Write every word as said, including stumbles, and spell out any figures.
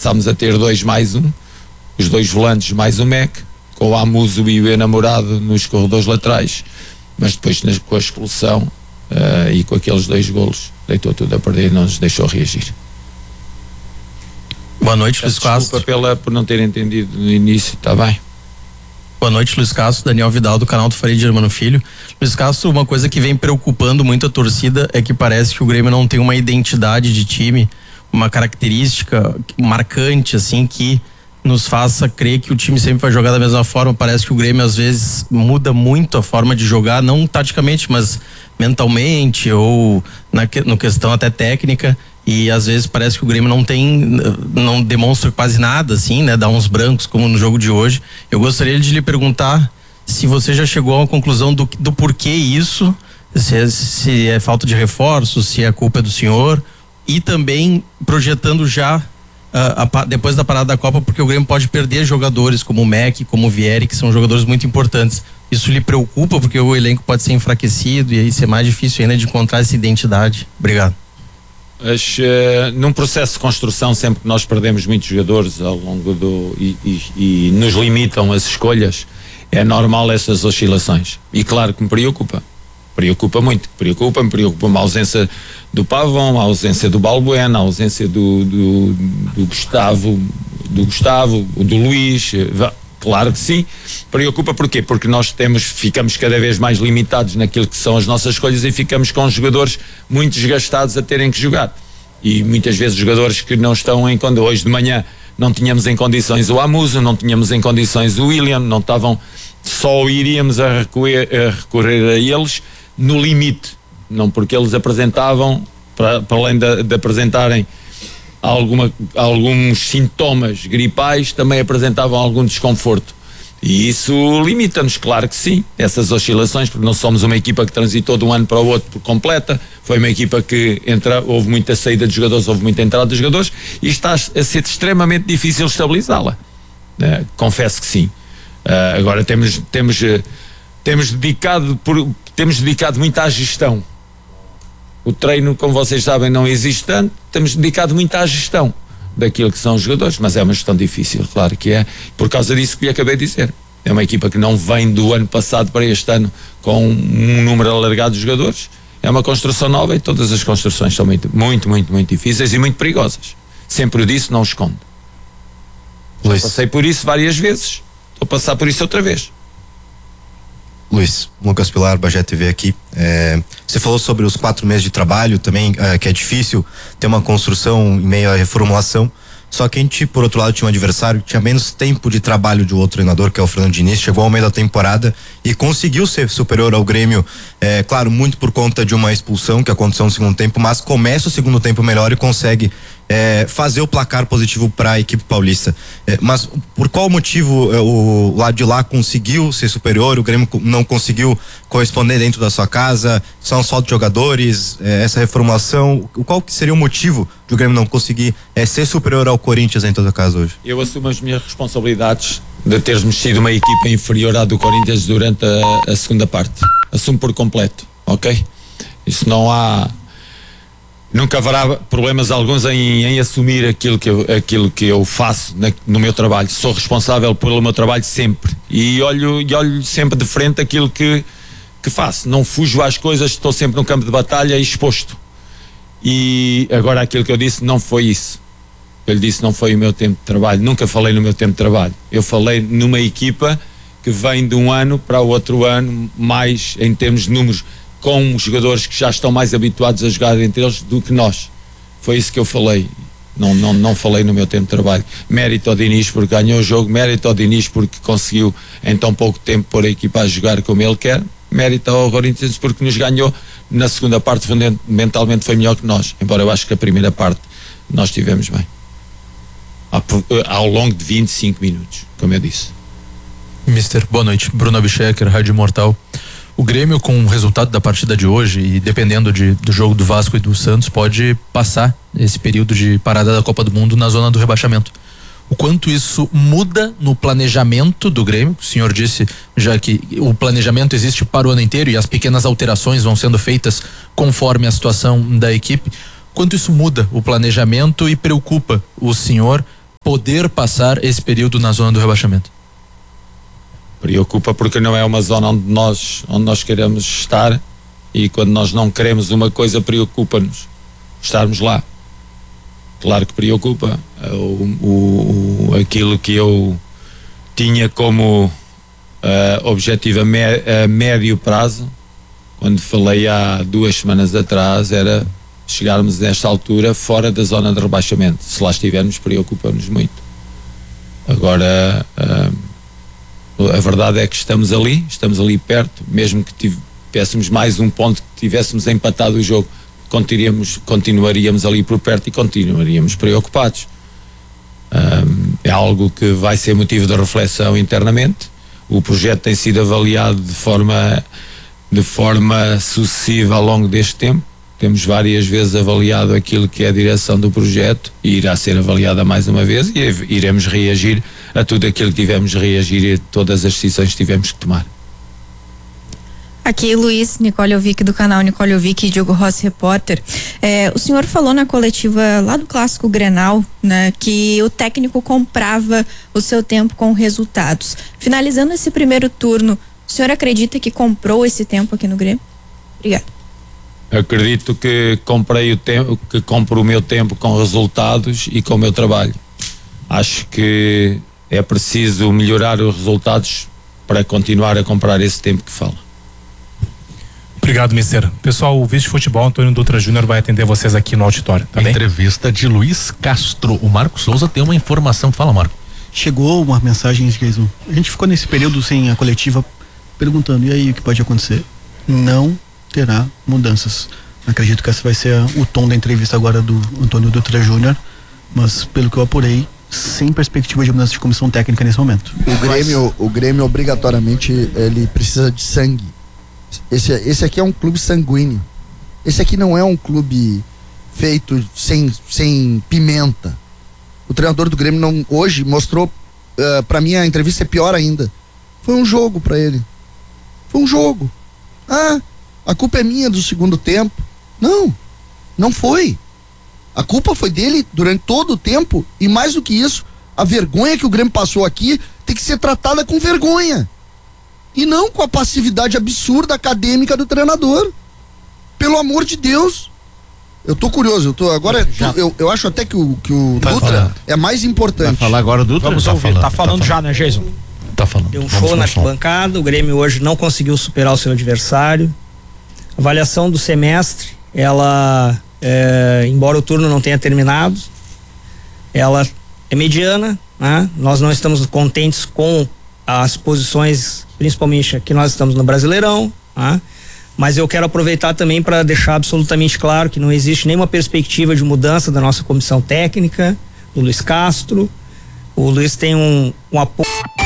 passámos a ter dois mais um, os dois volantes mais o Mac, com o Amuso e o enamorado nos corredores laterais, mas depois com a expulsão uh, e com aqueles dois golos deitou tudo a perder e não nos deixou reagir. Boa noite, Luiz Castro. Desculpa pela, por não ter entendido no início, está bem? Boa noite, Luiz Castro, Daniel Vidal do canal do Faria de Germano Filho. Luiz Castro, uma coisa que vem preocupando muito a torcida é que parece que o Grêmio não tem uma identidade de time, uma característica marcante, assim, que nos faça crer que o time sempre vai jogar da mesma forma. Parece que o Grêmio às vezes muda muito a forma de jogar, não taticamente, mas mentalmente ou na no questão até técnica, e às vezes parece que o Grêmio não tem, não demonstra quase nada, assim, né? Dá uns brancos como no jogo de hoje. Eu gostaria de lhe perguntar se você já chegou a uma conclusão do, do porquê isso, se é, se é falta de reforço, se a culpa é do senhor, e também projetando já Uh, a, depois da parada da Copa, porque o Grêmio pode perder jogadores como o Mac, como o Vieri, que são jogadores muito importantes. Isso lhe preocupa, porque o elenco pode ser enfraquecido e aí ser mais difícil ainda de encontrar essa identidade? Obrigado. Mas, uh, num processo de construção, sempre que nós perdemos muitos jogadores ao longo do e, e, e nos limitam as escolhas, é normal essas oscilações, e claro que me preocupa preocupa muito, preocupa-me, preocupa-me a ausência do Pavão, a ausência do Balbuena, a ausência do, do, do Gustavo, do Gustavo, do Luís, claro que sim. Preocupa porquê? Porque nós temos, ficamos cada vez mais limitados naquilo que são as nossas escolhas e ficamos com jogadores muito desgastados a terem que jogar, e muitas vezes jogadores que não estão em condições. Hoje de manhã não tínhamos em condições o Amuso, não tínhamos em condições o William, não estavam, só iríamos a recorrer, a recorrer a eles no limite, não, porque eles apresentavam, para, para além de, de apresentarem alguma, alguns sintomas gripais, também apresentavam algum desconforto, e isso limita-nos, claro que sim, essas oscilações, porque não somos uma equipa que transitou de um ano para o outro por completa, foi uma equipa que entra, houve muita saída de jogadores, houve muita entrada de jogadores, e está a ser extremamente difícil estabilizá-la, uh, confesso que sim. Uh, agora temos temos uh, temos dedicado por, temos dedicado muito à gestão. O treino, como vocês sabem, não existe tanto, temos dedicado muito à gestão daquilo que são os jogadores, mas é uma gestão difícil, claro que é, por causa disso que lhe acabei de dizer. É uma equipa que não vem do ano passado para este ano com um número alargado de jogadores, é uma construção nova, e todas as construções são muito, muito, muito, muito difíceis e muito perigosas. Sempre o disse, não escondo. Luís. Passei por isso várias vezes, estou a passar por isso outra vez. Luís, Lucas Pilar, Bagé T V aqui. É, você falou sobre os quatro meses de trabalho também, é, que é difícil ter uma construção em meio à reformulação. Só que a gente, por outro lado, tinha um adversário que tinha menos tempo de trabalho de outro treinador, que é o Fernando Diniz, chegou ao meio da temporada e conseguiu ser superior ao Grêmio, é, claro, muito por conta de uma expulsão que aconteceu no segundo tempo, mas começa o segundo tempo melhor e consegue é, fazer o placar positivo para a equipe paulista. É, mas por qual motivo é, o lado de lá conseguiu ser superior, o Grêmio não conseguiu corresponder dentro da sua casa? São só de jogadores, é, essa reformulação, qual que seria o motivo de o Grêmio não conseguir é, ser superior ao Corinthians em todo caso hoje? Eu assumo as minhas responsabilidades de teres sido uma equipa inferior à do Corinthians durante a, a segunda parte. Assumo por completo, ok? Isso não há, nunca haverá problemas alguns em, em assumir aquilo que eu, aquilo que eu faço na, no meu trabalho. Sou responsável pelo meu trabalho sempre e olho, e olho sempre de frente aquilo que, que faço. Não fujo às coisas, estou sempre no campo de batalha exposto. E agora aquilo que eu disse não foi isso. Eu lhe disse não foi o meu tempo de trabalho, nunca falei no meu tempo de trabalho. Eu falei numa equipa que vem de um ano para o outro ano, mais em termos de números, com jogadores que já estão mais habituados a jogar entre eles do que nós. Foi isso que eu falei. Não, não, não falei no meu tempo de trabalho. Mérito ao Diniz porque ganhou o jogo, mérito ao Diniz porque conseguiu em tão pouco tempo pôr a equipa a jogar como ele quer, mérito ao Corinthians porque nos ganhou. Na segunda parte fundamentalmente foi melhor que nós, embora eu acho que a primeira parte nós estivemos bem ao longo de vinte e cinco minutos, como eu disse. Mister, boa noite. Bruno Abchecker, Rádio Imortal. O Grêmio, com o resultado da partida de hoje e dependendo de, do jogo do Vasco e do Santos, pode passar esse período de parada da Copa do Mundo na zona do rebaixamento. O quanto isso muda no planejamento do Grêmio? O senhor disse já que o planejamento existe para o ano inteiro e as pequenas alterações vão sendo feitas conforme a situação da equipe. Quanto isso muda o planejamento e preocupa o senhor poder passar esse período na zona do rebaixamento? Preocupa porque não é uma zona onde nós, onde nós queremos estar, e quando nós não queremos uma coisa, preocupa-nos estarmos lá. Claro que preocupa. O, o, o, aquilo que eu tinha como uh, objetivo a, me, a médio prazo, quando falei há duas semanas atrás, era chegarmos nesta altura fora da zona de rebaixamento. Se lá estivermos, preocupa-nos muito. Agora, uh, a verdade é que estamos ali, estamos ali perto, mesmo que tivéssemos mais um ponto, que tivéssemos empatado o jogo, continuaríamos, continuaríamos ali por perto e continuaríamos preocupados. Um, é algo que vai ser motivo de reflexão internamente. O projeto tem sido avaliado de forma, de forma sucessiva ao longo deste tempo. Temos várias vezes avaliado aquilo que é a direção do projeto e irá ser avaliada mais uma vez, e iremos reagir a tudo aquilo que tivemos de reagir e a todas as decisões que tivemos que tomar. Aqui, Luiz Nicoliovic, do canal Nicoliovic e Diogo Rossi, repórter. É, o senhor falou na coletiva lá do Clássico Grenal, né, que o técnico comprava o seu tempo com resultados. Finalizando esse primeiro turno, o senhor acredita que comprou esse tempo aqui no Grêmio? Obrigado. Acredito que comprei o tempo, que compro o meu tempo com resultados e com o meu trabalho. Acho que é preciso melhorar os resultados para continuar a comprar esse tempo que fala. Obrigado, mister. Pessoal, o vice de futebol, Antônio Dutra Júnior, vai atender vocês aqui no auditório, tá bem? Entrevista de Luiz Castro. O Marco Souza tem uma informação. Fala, Marco. Chegou uma mensagem, Jason. A gente ficou nesse período sem a coletiva perguntando, e aí, o que pode acontecer? Não terá mudanças. Acredito que esse vai ser o tom da entrevista agora do Antônio Dutra Júnior, mas pelo que eu apurei, sem perspectiva de mudança de comissão técnica nesse momento. O Grêmio, o Grêmio obrigatoriamente, ele precisa de sangue. Esse, esse aqui é um clube sanguíneo. Esse aqui não é um clube feito sem, sem pimenta. O treinador do Grêmio não, hoje mostrou, uh, pra mim a entrevista é pior ainda. Foi um jogo pra ele. Foi um jogo. Ah, a culpa é minha do segundo tempo. Não, não foi. A culpa foi dele durante todo o tempo, e mais do que isso, a vergonha que o Grêmio passou aqui tem que ser tratada com vergonha. E não com a passividade absurda acadêmica do treinador. Pelo amor de Deus. Eu tô curioso, eu tô agora, já, eu, eu acho até que o, que o tá Dutra falando. É mais importante. Vai falar agora o Dutra? Vamos tá ouvir, falando, tá falando tá já, né, Jason? Tá falando. Deu um show na arquibancada, o Grêmio hoje não conseguiu superar o seu adversário. A avaliação do semestre, ela, é, embora o turno não tenha terminado, ela é mediana, né? Nós não estamos contentes com as posições, principalmente que nós estamos no Brasileirão, né? Mas eu quero aproveitar também para deixar absolutamente claro que não existe nenhuma perspectiva de mudança da nossa comissão técnica, do Luiz Castro. O Luiz tem um, um apoio